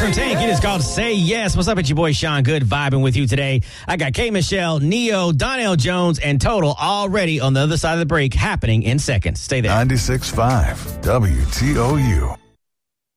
from Tank. It is called Say Yes. What's up? It's your boy Sean Good vibing with you today. I got K. Michelle, Neo, Donnell Jones, and Total already on the other side of the break happening in seconds. Stay there. 96.5 WTOU.